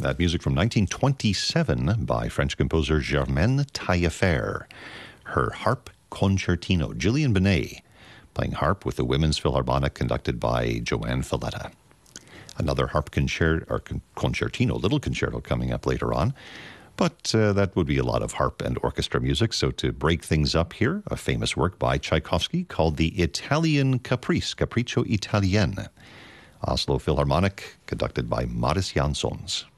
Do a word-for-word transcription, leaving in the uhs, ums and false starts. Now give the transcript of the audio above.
That music from nineteen twenty-seven by French composer Germaine Taillefer. Her harp concertino, Gillian Benet, playing harp with the Women's Philharmonic conducted by Joanne Falletta. Another harp concerto, or concertino, little concerto coming up later on. But uh, that would be a lot of harp and orchestra music. So to break things up here, a famous work by Tchaikovsky called the Italian Caprice, Capriccio Italien. Oslo Philharmonic, conducted by Mariss Jansons.